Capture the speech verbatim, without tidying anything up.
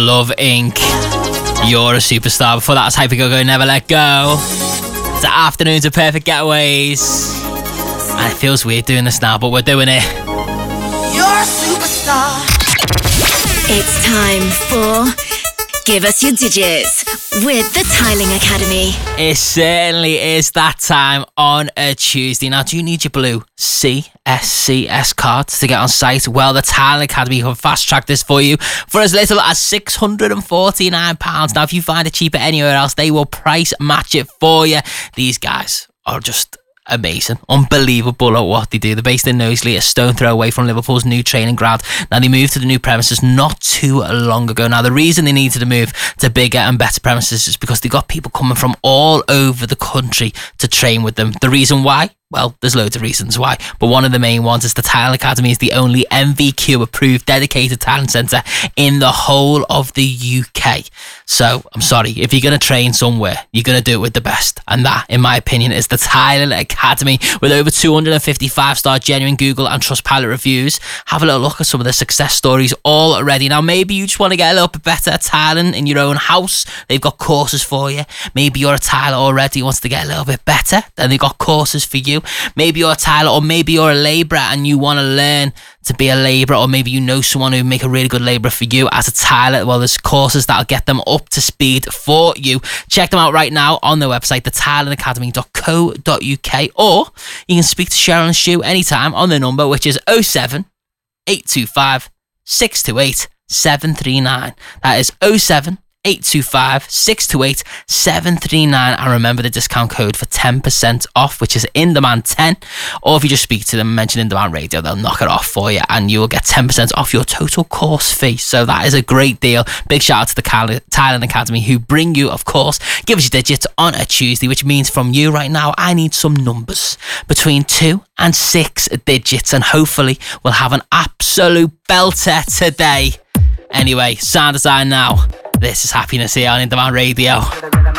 Love Incorporated. You're a superstar. Before that was Hypergo-Go, Never Let Go. It's the afternoons of Perfect Getaways. And it feels weird doing this now, but we're doing it. You're a superstar. It's time for Give Us Your Digits with the Tiling Academy. It certainly is that time on a Tuesday. Now, do you need your blue C S C S card to get on site? Well, the Tiling Academy have fast-tracked this for you for as little as six hundred forty-nine pounds. Now, if you find it cheaper anywhere else, they will price match it for you. These guys are just amazing, unbelievable at what they do. They're based in Knowsley, a stone throw away from Liverpool's new training ground. Now, they moved to the new premises not too long ago. Now, the reason they needed to move to bigger and better premises is because they got people coming from all over the country to train with them. The reason why? Well, there's loads of reasons why, but one of the main ones is the Tiling Academy is the only M V Q approved dedicated talent centre in the whole of the U K. So, I'm sorry, if you're going to train somewhere, you're going to do it with the best. And that, in my opinion, is the Tiling Academy. With over two hundred fifty five-star genuine Google and Trustpilot reviews, have a little look at some of the success stories already. Now, maybe you just want to get a little bit better at tiling in your own house. They've got courses for you. Maybe you're a tiler already who wants to get a little bit better, then they've got courses for you. Maybe you're a tiler, or maybe you're a labourer and you want to learn to be a labourer, or maybe you know someone who would make a really good labourer for you as a tiler. Well, there's courses that'll get them up to speed for you. Check them out right now on their website, the tiling academy dot co dot uk, or you can speak to Cheryl and Stu anytime on their number, which is oh seven, eight two five, six two eight, seven three nine. That is oh seven, eight two five, six two eight, seven three nine. And remember the discount code for ten percent off, which is In Demand ten. Or if you just speak to them and mention In Demand Radio, they'll knock it off for you and you will get ten percent off your total course fee. So that is a great deal. Big shout out to the Tiling Academy, who bring you, of course, Give Us Your Digits on a Tuesday, which means from you right now, I need some numbers between two and six digits, and hopefully we'll have an absolute belter today. Anyway, sound design now. This is Happiness here on In Demand Radio.